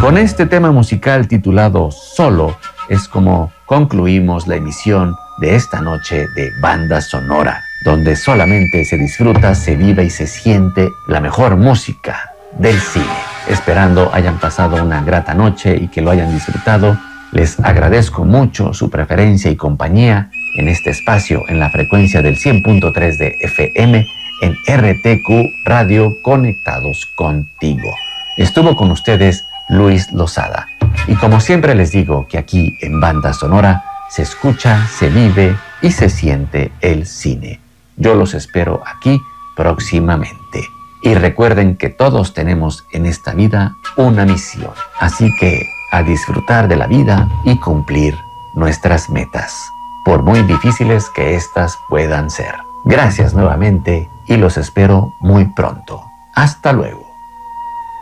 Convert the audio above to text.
Con este tema musical titulado Solo es como concluimos la emisión de esta noche de Banda Sonora, donde solamente se disfruta, se vive y se siente la mejor música del cine. Esperando hayan pasado una grata noche y que lo hayan disfrutado, les agradezco mucho su preferencia y compañía en este espacio en la frecuencia del 100.3 de FM en RTQ Radio Conectados Contigo. Estuvo con ustedes Luis Lozada. Y como siempre les digo que aquí en Banda Sonora se escucha, se vive y se siente el cine. Yo los espero aquí próximamente. Y recuerden que todos tenemos en esta vida una misión. Así que a disfrutar de la vida y cumplir nuestras metas, por muy difíciles que éstas puedan ser. Gracias nuevamente y los espero muy pronto. Hasta luego.